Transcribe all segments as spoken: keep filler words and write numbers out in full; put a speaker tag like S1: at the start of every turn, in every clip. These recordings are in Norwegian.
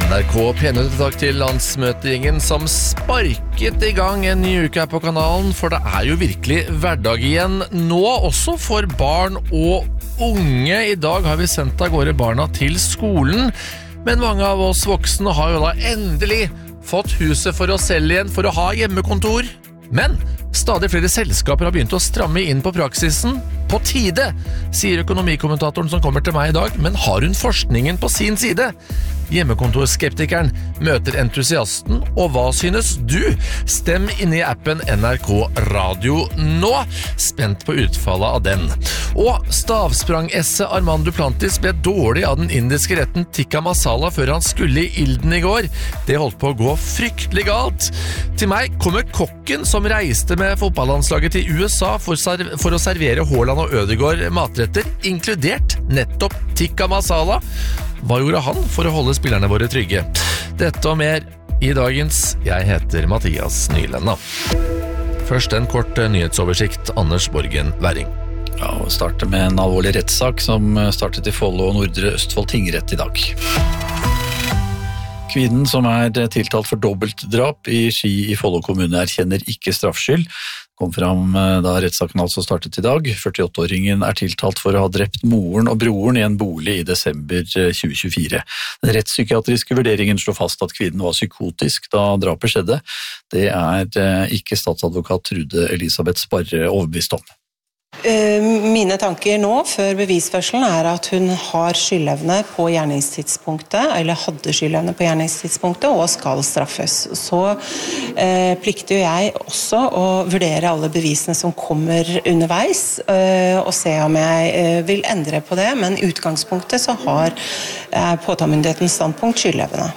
S1: N R K penet takk til landsmøtegjengen som sparket i gang en ny uke her på kanalen, for det er jo virkelig hverdag igjen nå, også for barn og unge. I dag har vi sendt av gårde barna til skolen, men mange av oss voksne har jo da endelig fått huset for oss selv igjen for å ha hjemmekontor. Men stadig flere selskaper har begynt å stramme inn på praksisen. På tide, sier økonomikommentatoren som kommer til meg i dag, men har hun forskningen på sin side? Hjemmekontorskeptikeren møter entusiasten, og hva synes du? Stem inne i appen N R K Radio nå, spent på utfallet av den. Og stavsprang-esse Armand Duplantis ble dårlig av den indiske retten tikka masala før han skulle i ilden i går. Det holdt på å gå fryktelig galt. Til meg kommer kokken som reiste med fotballandslaget til U S A for, for å servere Haaland og Ødegaard matretter, inkludert nettopp tikka masala. Hva gjorde han for å holde spillerne våre trygge? Dette og mer i dagens Jeg heter Mathias Nylenda. Først en kort nyhetsoversikt, Anders Borgen Væring.
S2: Ja, og starte med en alvorlig rettssak som startet i Follo og Nordre Østfold tingrett i dag. Kvinnen som er tiltalt for dobbeltdrap i Ski i Follo kommune erkjenner ikke straffskyld. Kom fram da rettssaken altså startet i dag. førtiåtte-åringen er tiltalt for å ha drept moren og broren i en bolig i desember tjue tjuefire. Den rettspsykiatriske vurderingen slår fast at kvinnen var psykotisk da drapet skjedde. Det er ikke statsadvokat Trude Elisabeth Sparre overbevist om.
S3: Mine tanker nå, før bevisførselen, er at hun har skyldevne på gjerningstidspunktet, eller hadde skyldevne på gjerningstidspunktet, og skal straffes. Så eh, plikter jeg også å vurdere alle bevisene som kommer underveis, eh, og se om jeg eh, vil endre på det, men i utgangspunktet så har eh, påtalemyndighetens standpunkt skyldevne.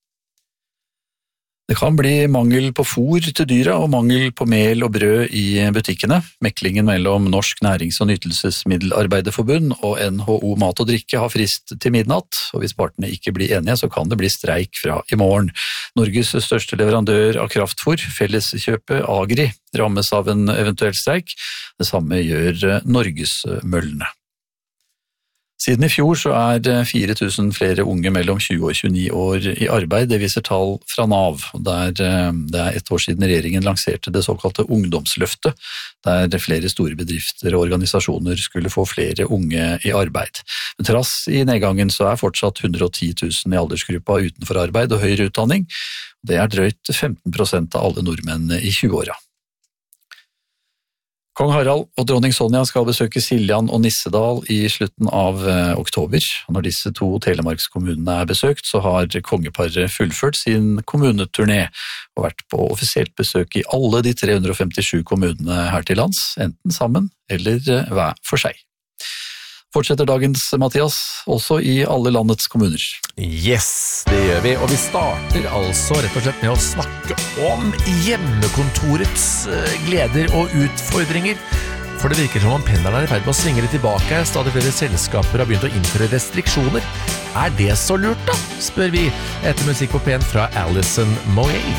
S2: Det kan bli mangel på fôr til dyra og mangel på mel og brød i butikkene. Meklingen mellom Norsk Nærings- og Nytelsesmiddelarbeiderforbund og N H O Mat og Drikke har frist til midnatt, og hvis partene ikke blir enige så kan det bli streik fra i morgen. Norges største leverandør av kraftfôr, Felleskjøpet Agri, rammes av en eventuell streik. Det samme gjør Norgesmøllene. Siden i fjor så er fire tusen flere unge mellom tjue og tjueni år i arbeid, det viser tall fra Nav. Der det er ett år siden regjeringen lanserte det såkalte ungdomsløftet, der flere store bedrifter og organisasjoner skulle få flere unge i arbeid. Men trass i nedgangen så er fortsatt hundre og ti tusen i aldersgruppa utenfor arbeid og høyere utdanning. Det er drøyt femten prosent av alle nordmenn i tjueåra. Kong Harald og dronning Sonja skal besøke Siljan og Nissedal i slutten av oktober. Når disse to telemarkskommunene er besøkt, så har kongeparet fullført sin kommuneturné og vært på offisielt besøk i alle de tre hundre og femtisju kommunene her til lands, enten sammen eller hver for seg. Fortsetter dagens, Mathias, også i alle landets kommuner.
S1: Yes, det gjør vi, og vi starter altså rett og slett med å snakke om hjemmekontorets gleder og utfordringer. For det virker som om pendlerne er i ferd med å svinge litt tilbake. Stadig flere selskaper har begynt å innføre restriksjoner. Er det så lurt da, spør vi, etter musikk på P en fra Alison Moyet.